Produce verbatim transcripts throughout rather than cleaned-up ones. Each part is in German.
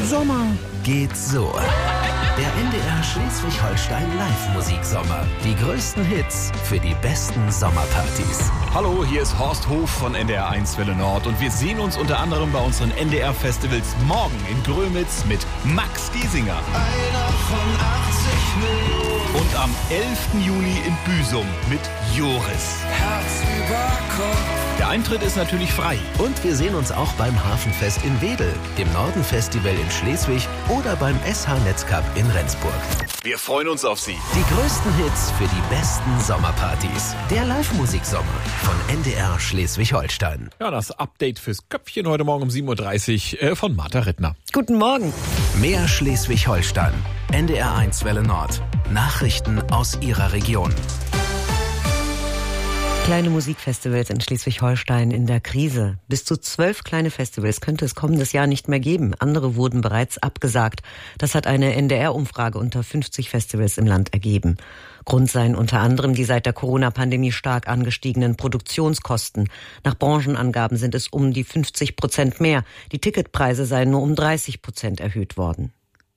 Sommer geht so. Der N D R Schleswig-Holstein Live-Musiksommer. Die größten Hits für die besten Sommerpartys. Hallo, hier ist Horst Hof von N D R eins Welle Nord und wir sehen uns unter anderem bei unseren N D R-Festivals morgen in Grömitz mit Max Giesinger. Einer von achtzig Millionen. Und am elften Juli in Büsum mit Joris. Herz über Kopf. Der Eintritt ist natürlich frei. Und wir sehen uns auch beim Hafenfest in Wedel, dem Norden-Festival in Schleswig oder beim S H-Netzcup in Rendsburg. Wir freuen uns auf Sie. Die größten Hits für die besten Sommerpartys. Der Live-Musiksommer von N D R Schleswig-Holstein. Ja, das Update fürs Köpfchen heute Morgen um sieben Uhr dreißig äh, von Martha Rittner. Guten Morgen. Mehr Schleswig-Holstein. N D R eins Welle Nord. Nachrichten aus Ihrer Region. Kleine Musikfestivals in Schleswig-Holstein in der Krise. Bis zu zwölf kleine Festivals könnte es kommendes Jahr nicht mehr geben. Andere wurden bereits abgesagt. Das hat eine N D R-Umfrage unter fünfzig Festivals im Land ergeben. Grund seien unter anderem die seit der Corona-Pandemie stark angestiegenen Produktionskosten. Nach Branchenangaben sind es um die fünfzig Prozent mehr. Die Ticketpreise seien nur um dreißig Prozent erhöht worden.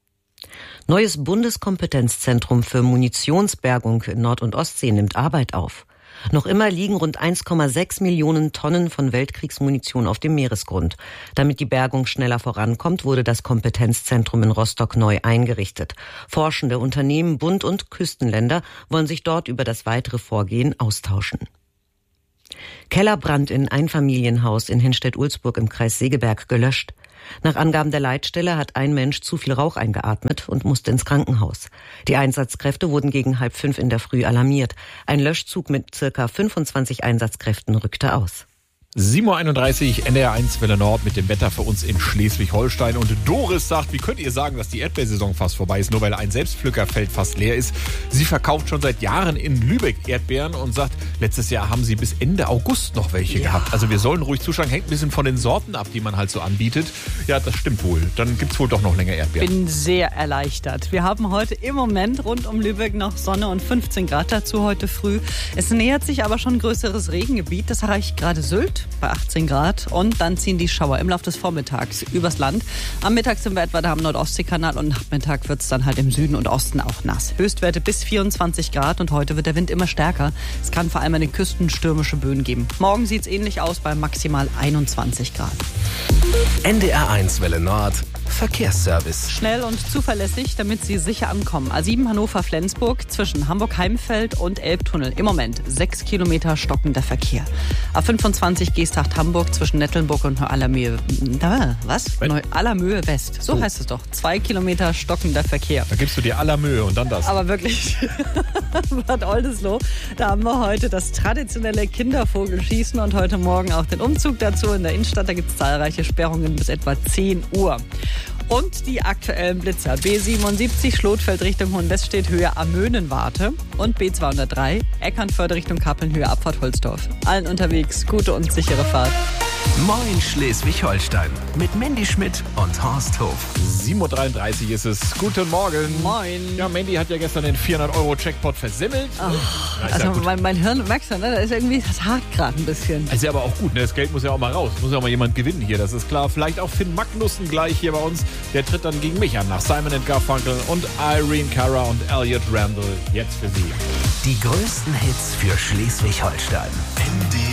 Neues Bundeskompetenzzentrum für Munitionsbergung in Nord- und Ostsee nimmt Arbeit auf. Noch immer liegen rund eins Komma sechs Millionen Tonnen von Weltkriegsmunition auf dem Meeresgrund. Damit die Bergung schneller vorankommt, wurde das Kompetenzzentrum in Rostock neu eingerichtet. Forschende Unternehmen, Bund und Küstenländer wollen sich dort über das weitere Vorgehen austauschen. Kellerbrand in Einfamilienhaus in Henstedt-Ulzburg im Kreis Segeberg gelöscht. Nach Angaben der Leitstelle hat ein Mensch zu viel Rauch eingeatmet und musste ins Krankenhaus. Die Einsatzkräfte wurden gegen halb fünf in der Früh alarmiert. Ein Löschzug mit circa fünfundzwanzig Einsatzkräften rückte aus. sieben Uhr einunddreißig, N D R eins Welle Nord mit dem Wetter für uns in Schleswig-Holstein. Und Doris sagt, wie könnt ihr sagen, dass die Erdbeersaison fast vorbei ist, nur weil ein Selbstpflückerfeld fast leer ist. Sie verkauft schon seit Jahren in Lübeck Erdbeeren und sagt, letztes Jahr haben sie bis Ende August noch welche ja. gehabt. Also wir sollen ruhig zuschlagen, hängt ein bisschen von den Sorten ab, die man halt so anbietet. Ja, das stimmt wohl. Dann gibt's wohl doch noch länger Erdbeeren. Ich bin sehr erleichtert. Wir haben heute im Moment rund um Lübeck noch Sonne und fünfzehn Grad dazu heute früh. Es nähert sich aber schon ein größeres Regengebiet. Das erreicht gerade Sylt bei achtzehn Grad und dann ziehen die Schauer im Laufe des Vormittags übers Land. Am Mittag sind wir etwa da am Nordostseekanal und Nachmittag wird es dann halt im Süden und Osten auch nass. Höchstwerte bis vierundzwanzig Grad und heute wird der Wind immer stärker. Es kann vor allem an den Küsten stürmische Böen geben. Morgen sieht es ähnlich aus bei maximal einundzwanzig Grad. N D R eins Welle Nord. Verkehrsservice. Schnell und zuverlässig, damit Sie sicher ankommen. A sieben Hannover-Flensburg zwischen Hamburg-Heimfeld und Elbtunnel. Im Moment sechs Kilometer stockender Verkehr. A fünfundzwanzig Geesthacht-Hamburg zwischen Nettelnburg und Neu-Allermöhe. Was? Neu-Allermöhe West. So oh. heißt es doch. Zwei Kilometer stockender Verkehr. Da gibst du dir Allermöhe und dann das. Aber wirklich. Bad Oldesloe. Da haben wir heute das traditionelle Kindervogelschießen und heute Morgen auch den Umzug dazu. In der Innenstadt, da gibt es zahlreiche Sperrungen bis etwa zehn Uhr. Und die aktuellen Blitzer. B siebenundsiebzig Schlotfeld Richtung Hohenweststedt Höhe Amöhnenwarte und B zweihundertdrei Eckernförde Richtung Kappeln Höhe Abfahrt Holzdorf. Allen unterwegs gute und sichere Fahrt. Moin Schleswig-Holstein mit Mandy Schmidt und Horst Hof. sieben Uhr dreiunddreißig ist es. Guten Morgen. Moin. Ja, Mandy hat ja gestern den vierhundert Euro Jackpot versemmelt. Oh, also ja mein, mein Hirn, merkst du, ne? Da ist irgendwie, das hakt gerade ein bisschen. Ist ja aber auch gut, ne? Das Geld muss ja auch mal raus. Muss ja auch mal jemand gewinnen hier, das ist klar. Vielleicht auch Finn Magnussen gleich hier bei uns. Der tritt dann gegen mich an, nach Simon and Garfunkel und Irene Cara und Elliot Randall. Jetzt für Sie. Die größten Hits für Schleswig-Holstein. N D